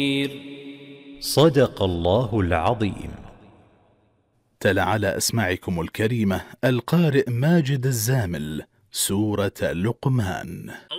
صدق الله العظيم. تلا على أسماعكم الكريمة القارئ ماجد الزامل سورة لقمان.